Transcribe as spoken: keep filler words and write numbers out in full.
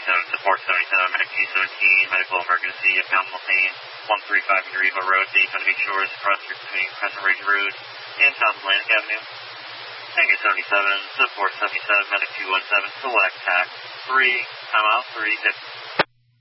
seventy-seven, support seventy-seven, medic two seventeen, medical emergency, abdominal pain, one thirty-five Riva Road, the Pacific Shores, across between Crescent Ridge Road and South Atlantic Avenue. Tango seventy-seven, support seventy-seven, medic two one seven, select tax three, time out three, zip.